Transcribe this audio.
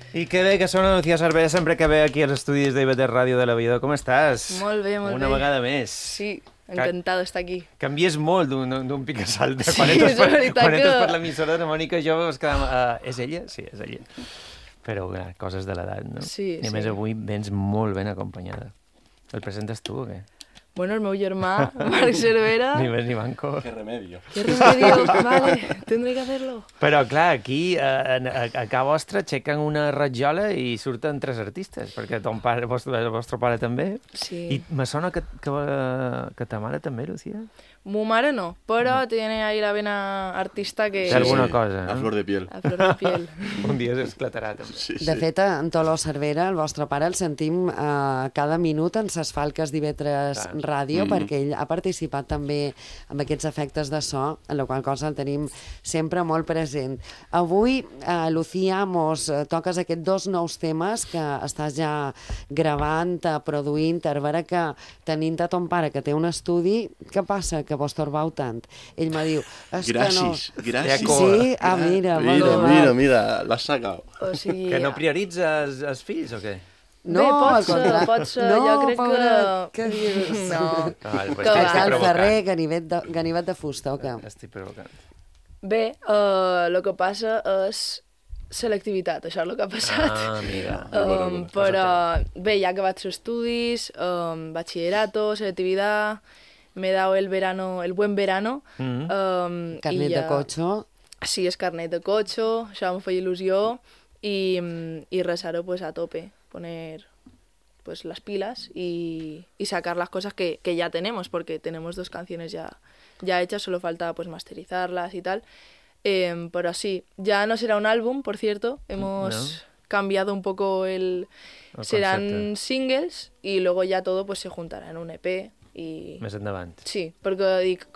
I que bé que sona Lucía Cervera sempre que ve aquí als estudis d'IBT Ràdio de l'Aviador. Com estàs? Molt bé, molt bé. Una vegada més. Sí, encantada d'estar aquí. Canvies molt d'un picassalt. Sí, Quan entres és veritat per l'emissora de Mònica Jove ens quedem... És ella? Sí, és ella. Però coses de l'edat, no? Sí, I a més avui vens molt ben acompanyada. El presentes tu o què? Bueno, el meu germà, Marc Cervera... Ni més ni manco. Qué remedio. Qué remedio, vale, tendré que hacerlo. Però, clar, aquí, a casa vostra, aixequen una ratjola i surten 3 artistes, perquè ton pare, el vostre pare també. Sí. I me sona que ta mare també, Lucía. Mu mare no, però tiene ahí la vena artista que... Sí, alguna cosa, A no? flor de piel. A flor de piel. Un dia s'esclatarà, també. Sí, De fet, en Tolo Cervera, el vostre pare, el sentim cada minut en ses falques d'IV3 Ràdio, perquè ell ha participat també amb aquests efectes de so, en la qual cosa el tenim sempre molt present. Avui, Lucía, mos toques aquests 2 nous temes que estàs ja gravant, produint, a veure que tenint a ton pare que té un estudi, què passa que vos torbau tant? Ell me diu... Gràcies, gràcies. Sí? Ah, mira, Mira, l'has sacat. O sigui... Que no prioritzes els fills o què? No, Bé, al pot ser, contrari. pot ser. No, Jo crec pobret, que... què dius? No. Vale, pues Que estic va. Cal provocant. ferrer, ganivet de fusta, o què? Estic provocant. Bé, el que passa és selectivitat, això és el que ha passat. Ah, amiga. Però bé, ja he acabat els estudis, bachillerato, selectividad, me he dado el buen verano. Carnet de cotxe. Sí, és carnet de cotxe, això em feia il·lusió y res, ara pues a tope, poner pues las pilas y sacar las cosas que ya tenemos, porque tenemos 2 canciones ya hechas, solo falta pues masterizarlas y tal. Pero sí, ya no será un álbum, por cierto, hemos cambiado un poco serán concepte. singles y luego ya todo pues se juntará en un EP y... Més endavant. Sí, perquè dic,